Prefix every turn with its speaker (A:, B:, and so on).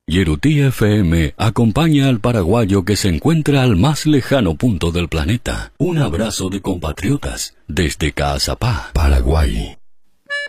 A: Yerutí FM acompaña al paraguayo que se encuentra al más lejano punto del planeta. Un abrazo de compatriotas desde Caazapá, Paraguay.